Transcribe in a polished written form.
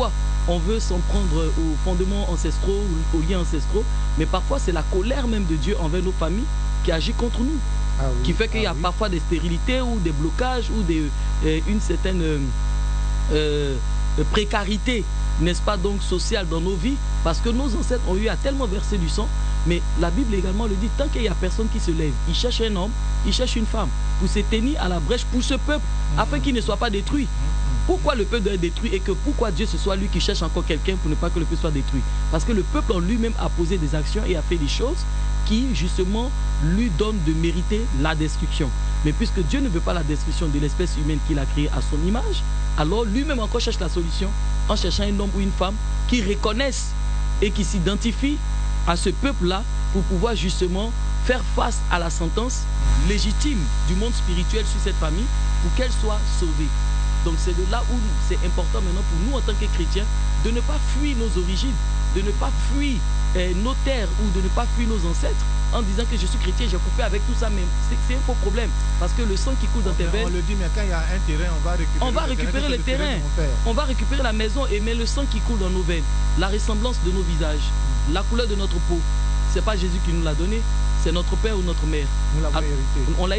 parfois on veut s'en prendre aux fondements ancestraux, aux liens ancestraux, mais parfois c'est la colère même de Dieu envers nos familles qui agit contre nous, qui fait qu'il y a parfois des stérilités ou des blocages ou une certaine précarité, n'est-ce pas, donc sociale dans nos vies, parce que nos ancêtres ont eu à tellement verser du sang. Mais la Bible également le dit, tant qu'il n'y a personne qui se lève, il cherche un homme, il cherche une femme pour se tenir à la brèche pour ce peuple, afin qu'il ne soit pas détruit. Pourquoi le peuple doit être détruit et que pourquoi Dieu ce soit lui qui cherche encore quelqu'un pour ne pas que le peuple soit détruit? Parce que le peuple en lui-même a posé des actions et a fait des choses qui justement lui donnent de mériter la destruction. Mais puisque Dieu ne veut pas la destruction de l'espèce humaine qu'il a créée à son image, alors lui-même encore cherche la solution en cherchant un homme ou une femme qui reconnaissent et qui s'identifient à ce peuple-là pour pouvoir justement faire face à la sentence légitime du monde spirituel sur cette famille pour qu'elle soit sauvée. Donc c'est de là où c'est important maintenant pour nous en tant que chrétiens de ne pas fuir nos origines, de ne pas fuir nos terres ou de ne pas fuir nos ancêtres en disant que je suis chrétien, j'ai coupé avec tout ça, mais c'est un faux problème parce que le sang qui coule dans tes veines. On le dit, mais quand il y a un terrain, on va récupérer le terrain. On va récupérer la maison, mais le sang qui coule dans nos veines, la ressemblance de nos visages, la couleur de notre peau, c'est pas Jésus qui nous l'a donné, c'est notre père ou notre mère. Nous l'avons hérité. On l'a